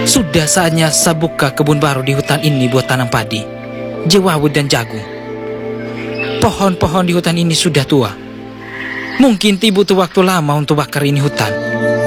Sudah saatnya saya buka kebun baru di hutan ini buat tanam padi, jewawut dan jagung. Pohon-pohon di hutan ini sudah tua. Mungkin butuh waktu lama untuk bakar ini hutan.